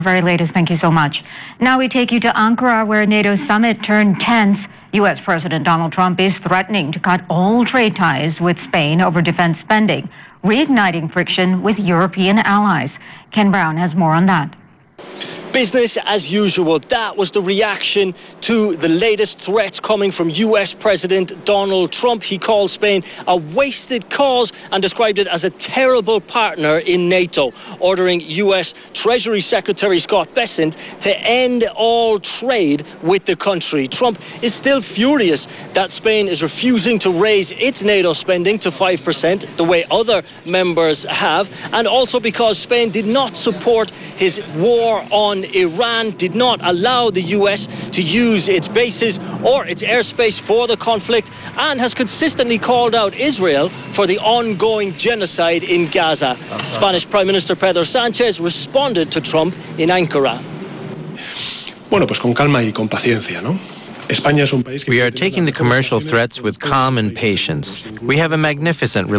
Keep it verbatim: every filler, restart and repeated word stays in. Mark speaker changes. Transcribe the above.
Speaker 1: Very latest, thank you so much. Now we take you to Ankara, where NATO summit turned tense. U S President Donald Trump is threatening to cut all trade ties with Spain over defense spending, reigniting friction with European allies. Ken Brown has more on that.
Speaker 2: Business as usual. That was the reaction to the latest threats coming from U S President Donald Trump. He called Spain a wasted cause and described it as a terrible partner in NATO, ordering U S Treasury Secretary Scott Bessent to end all trade with the country. Trump is still furious that Spain is refusing to raise its NATO spending to five percent, the way other members have, and also because Spain did not support his war on Iran, did not allow the U S to use its bases or its airspace for the conflict, and has consistently called out Israel for the ongoing genocide in Gaza. Spanish Prime Minister Pedro Sánchez responded to Trump in Ankara.
Speaker 3: Bueno, pues con calma y con paciencia, ¿no?
Speaker 4: We are taking the commercial threats with calm and patience. We have a magnificent